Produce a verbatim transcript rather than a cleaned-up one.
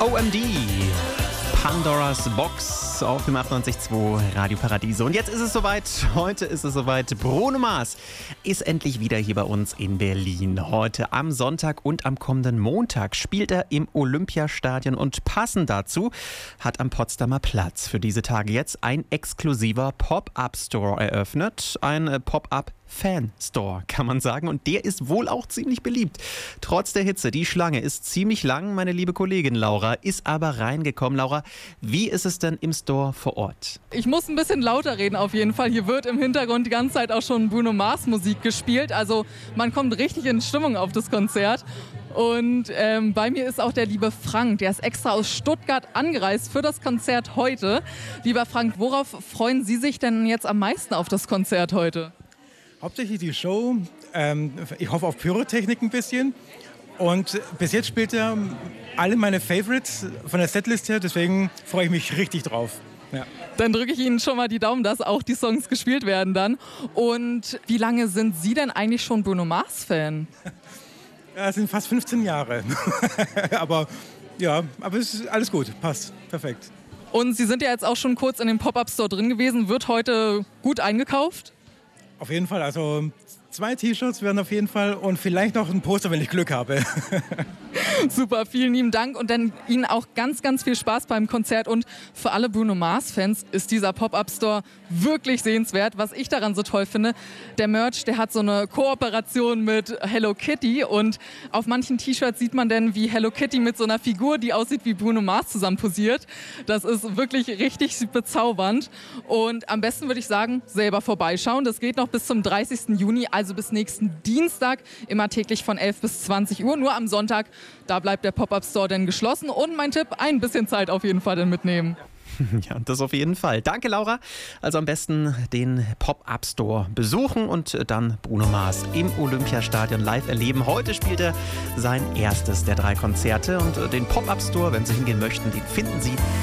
O M D, Pandoras Box auf dem achtundneunzig Komma zwei Radio Paradiso. Und jetzt ist es soweit, heute ist es soweit. Bruno Mars ist endlich wieder hier bei uns in Berlin. Heute am Sonntag und am kommenden Montag spielt er im Olympiastadion und passend dazu hat am Potsdamer Platz für diese Tage jetzt ein exklusiver Pop-Up-Store eröffnet. Ein Pop-Up Fan-Store, kann man sagen. Und der ist wohl auch ziemlich beliebt. Trotz der Hitze, die Schlange ist ziemlich lang. Meine liebe Kollegin Laura ist aber reingekommen. Laura, wie ist es denn im Store vor Ort? Ich muss ein bisschen lauter reden auf jeden Fall. Hier wird im Hintergrund die ganze Zeit auch schon Bruno Mars Musik gespielt. Also man kommt richtig in Stimmung auf das Konzert. Und ähm, bei mir ist auch der liebe Frank, der ist extra aus Stuttgart angereist für das Konzert heute. Lieber Frank, worauf freuen Sie sich denn jetzt am meisten auf das Konzert heute? Hauptsächlich die Show. Ähm, ich hoffe auf Pyrotechnik ein bisschen. Und bis jetzt spielt er alle meine Favorites von der Setlist her. Deswegen freue ich mich richtig drauf. Ja. Dann drücke ich Ihnen schon mal die Daumen, dass auch die Songs gespielt werden dann. Und wie lange sind Sie denn eigentlich schon Bruno Mars-Fan? Ja, es sind fast fünfzehn Jahre. aber ja, aber es ist alles gut. Passt. Perfekt. Und Sie sind ja jetzt auch schon kurz in dem Pop-Up-Store drin gewesen. Wird heute gut eingekauft? Auf jeden Fall, also zwei T-Shirts werden auf jeden Fall und vielleicht noch ein Poster, wenn ich Glück habe. Super, vielen lieben Dank und dann Ihnen auch ganz, ganz viel Spaß beim Konzert. Und für alle Bruno Mars-Fans ist dieser Pop-Up-Store wirklich sehenswert. Was ich daran so toll finde, der Merch, der hat so eine Kooperation mit Hello Kitty und auf manchen T-Shirts sieht man dann, wie Hello Kitty mit so einer Figur, die aussieht wie Bruno Mars, zusammen posiert. Das ist wirklich richtig bezaubernd und am besten würde ich sagen, selber vorbeischauen. Das geht noch bis zum dreißigsten Juni, also bis nächsten Dienstag, immer täglich von elf bis zwanzig Uhr. Nur am Sonntag, da bleibt der Pop-Up-Store dann geschlossen. Und mein Tipp, ein bisschen Zeit auf jeden Fall dann mitnehmen. Ja, das auf jeden Fall. Danke, Laura. Also am besten den Pop-Up-Store besuchen und dann Bruno Mars im Olympiastadion live erleben. Heute spielt er sein erstes der drei Konzerte und den Pop-Up-Store, wenn Sie hingehen möchten, den finden Sie